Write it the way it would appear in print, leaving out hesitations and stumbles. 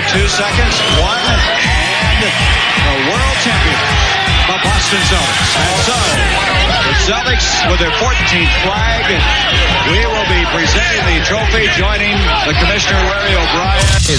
2 seconds. 1, and the world champion, the Boston Celtics. And so, the Celtics with their 14th flag. We will be presenting the trophy, joining the Commissioner, Larry O'Brien.